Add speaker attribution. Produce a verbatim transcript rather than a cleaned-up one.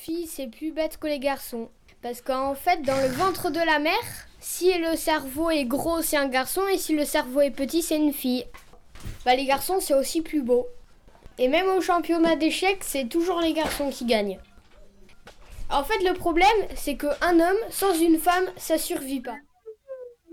Speaker 1: filles, c'est plus bête que les garçons. Parce qu'en fait, dans le ventre de la mère, si le cerveau est gros, c'est un garçon, et si le cerveau est petit, c'est une fille. Bah, les garçons, c'est aussi plus beau. Et même au championnat d'échecs, c'est toujours les garçons qui gagnent. En fait, le problème, c'est qu'un homme sans une femme, ça survit pas.